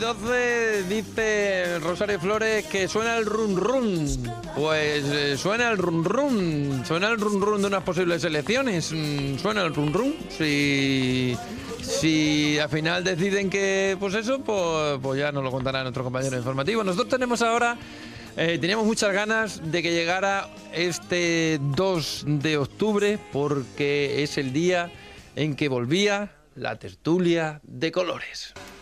12 dice Rosario Flores que suena el run run. Pues suena el run run. Suena el run run de unas posibles elecciones. Suena el run run. Si al final deciden que, pues eso, pues ya nos lo contará nuestro compañero informativo. Nosotros tenemos ahora, teníamos muchas ganas de que llegara este 2 de octubre porque es el día en que volvía la tertulia de colores.